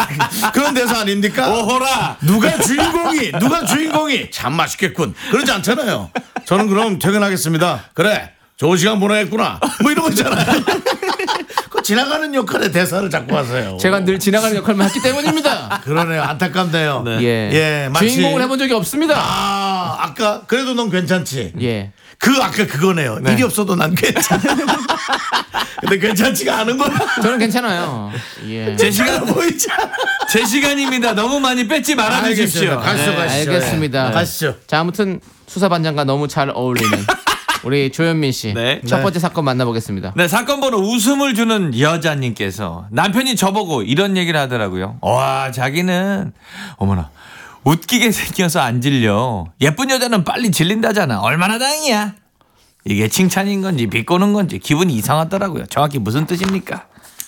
그런 대사 아닙니까? 오호라. 누가 주인공이 참 맛있겠군. 그러지 않잖아요. 저는 그럼 퇴근하겠습니다. 그래, 좋은 시간 보내겠구나. 뭐 이런 거 있잖아요. 그 지나가는 역할의 대사를 자꾸 하세요. 제가 늘 지나가는 역할만 했기 때문입니다. 그러네요. 안타깝네요. 네. 예. 마치 주인공을 해본 적이 없습니다. 아까 그래도 넌 괜찮지. 예. 아까 그거네요. 네. 일이 없어도 난 괜찮아. 근데 괜찮지가 않은 거야. 저는 괜찮아요. 예. 제 시간 보이잖아. 제 시간입니다. 너무 많이 뺏지 말아 주십시오. 가시죠. 알겠습니다. 네. 가시죠. 자, 아무튼 수사반장과 너무 잘 어울리는 우리 조현민 씨. 네. 첫 번째 사건 만나보겠습니다. 네, 사건 번호 웃음을 주는 여자님께서 남편이 저보고 이런 얘기를 하더라고요. 와, 자기는 어머나 웃기게 생겨서 안 질려. 예쁜 여자는 빨리 질린다잖아. 얼마나 다행이야. 이게 칭찬인 건지 비꼬는 건지 기분이 이상하더라고요. 정확히 무슨 뜻입니까?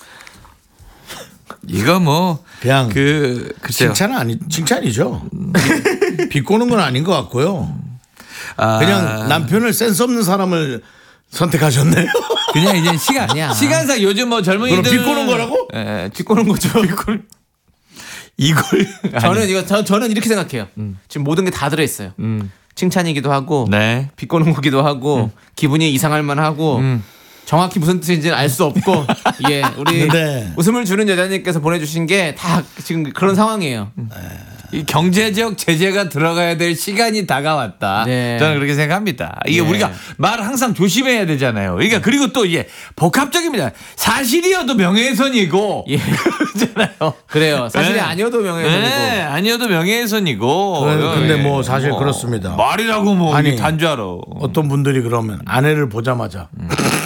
이거 뭐 그냥 글쎄요. 칭찬이죠. 비꼬는 건 아닌 것 같고요. 그냥 남편을 센스 없는 사람을 선택하셨네요. 그냥 이제 시간상 요즘 뭐 젊은이들 비꼬는 거라고? 예, 비꼬는 거죠. 이걸 저는 이렇게 생각해요. 지금 모든 게 다 들어 있어요. 칭찬이기도 하고 네. 비꼬는 거기도 하고 기분이 이상할 만하고 정확히 무슨 뜻인지는 알 수 없고 예, 우리 웃음을 주는 여자님께서 보내주신 게 다 지금 그런 상황이에요. 이 경제적 제재가 들어가야 될 시간이 다가왔다. 네. 저는 그렇게 생각합니다. 이게 네. 우리가 말을 항상 조심해야 되잖아요. 그러니까 그리고 또 이게 복합적입니다. 사실이어도 명예훼손이고. 예. 그렇잖아요. 그래요. 사실이 네. 아니어도 명예훼손이고. 네, 아니어도 명예훼손이고. 근데 뭐 사실 그렇습니다. 말이라고 뭐 아니, 단줄 알아. 어떤 분들이 그러면 아내를 보자마자